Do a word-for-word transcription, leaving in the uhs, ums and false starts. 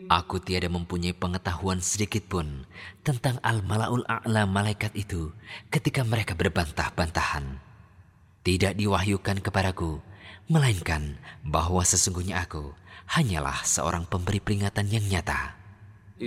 Aku tiada mempunyai pengetahuan sedikit pun tentang Al-Mala'ul A'la malaikat itu ketika mereka berbantah-bantahan. Tidak diwahyukan kepadaku, melainkan bahwa sesungguhnya aku hanyalah seorang pemberi peringatan yang nyata.